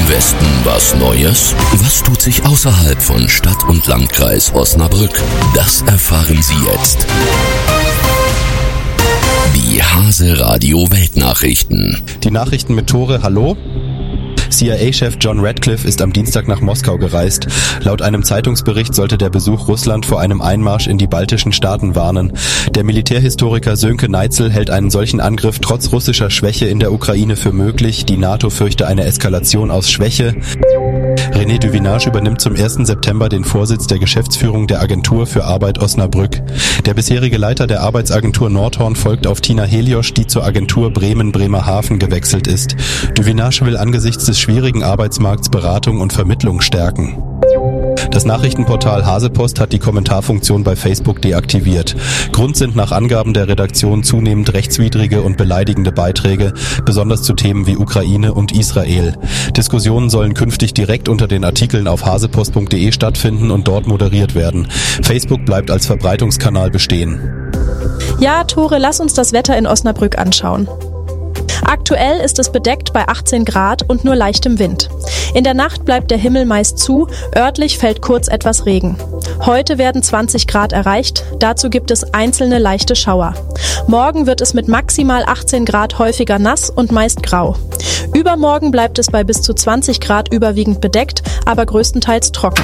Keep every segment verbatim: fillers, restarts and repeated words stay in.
Westen was Neues? Was tut sich außerhalb von Stadt und Landkreis Osnabrück? Das erfahren Sie jetzt. Die Hase Radio Weltnachrichten. Die Nachrichten mit Tore, hallo? C I A-Chef John Ratcliffe ist am Dienstag nach Moskau gereist. Laut einem Zeitungsbericht sollte der Besuch Russland vor einem Einmarsch in die baltischen Staaten warnen. Der Militärhistoriker Sönke Neitzel hält einen solchen Angriff trotz russischer Schwäche in der Ukraine für möglich. Die NATO fürchte eine Eskalation aus Schwäche. René Duvinage übernimmt zum ersten September den Vorsitz der Geschäftsführung der Agentur für Arbeit Osnabrück. Der bisherige Leiter der Arbeitsagentur Nordhorn folgt auf Tina Heliosch, die zur Agentur Bremen-Bremerhaven gewechselt ist. Duvinage will angesichts des schwierigen Arbeitsmarkts Beratung und Vermittlung stärken. Das Nachrichtenportal Hasepost hat die Kommentarfunktion bei Facebook deaktiviert. Grund sind nach Angaben der Redaktion zunehmend rechtswidrige und beleidigende Beiträge, besonders zu Themen wie Ukraine und Israel. Diskussionen sollen künftig direkt unter den Artikeln auf hasepost punkt de stattfinden und dort moderiert werden. Facebook bleibt als Verbreitungskanal bestehen. Ja, Tore, lass uns das Wetter in Osnabrück anschauen. Aktuell ist es bedeckt bei achtzehn Grad und nur leichtem Wind. In der Nacht bleibt der Himmel meist zu, örtlich fällt kurz etwas Regen. Heute werden zwanzig Grad erreicht, dazu gibt es einzelne leichte Schauer. Morgen wird es mit maximal achtzehn Grad häufiger nass und meist grau. Übermorgen bleibt es bei bis zu zwanzig Grad überwiegend bedeckt, aber größtenteils trocken.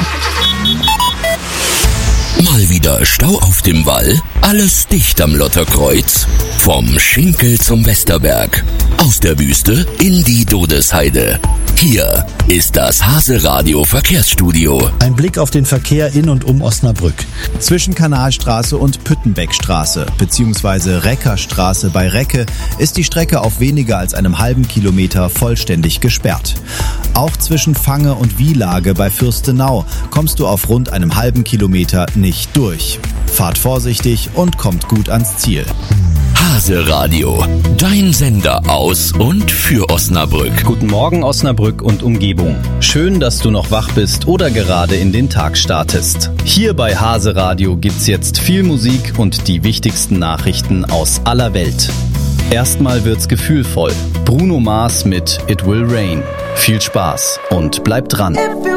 Mal wieder Stau auf dem Wall, alles dicht am Lotterkreuz. Vom Schinkel zum Westerberg, aus der Wüste in die Dodesheide. Hier ist das Hase-Radio Verkehrsstudio. Ein Blick auf den Verkehr in und um Osnabrück. Zwischen Kanalstraße und Püttenbeckstraße bzw. Reckerstraße bei Recke ist die Strecke auf weniger als einem halben Kilometer vollständig gesperrt. Auch zwischen Fange und Wielage bei Fürstenau kommst du auf rund einem halben Kilometer nicht durch. Fahrt vorsichtig und kommt gut ans Ziel. Hase-Radio, dein Sender aus und für Osnabrück. Guten Morgen Osnabrück und Umgebung. Schön, dass du noch wach bist oder gerade in den Tag startest. Hier bei Hase-Radio gibt's jetzt viel Musik und die wichtigsten Nachrichten aus aller Welt. Erstmal wird's gefühlvoll. Bruno Mars mit It Will Rain. Viel Spaß und bleibt dran.